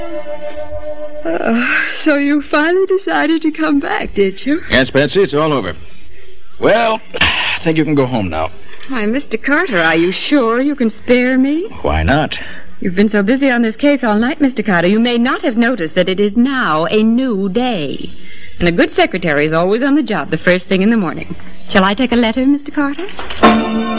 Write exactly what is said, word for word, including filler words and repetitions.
Uh, so you finally decided to come back, did you? Yes, Patsy, it's all over. Well, I think you can go home now. Why, Mister Carter, are you sure you can spare me? Why not? You've been so busy on this case all night, Mister Carter, you may not have noticed that it is now a new day. And a good secretary is always on the job the first thing in the morning. Shall I take a letter, Mister Carter?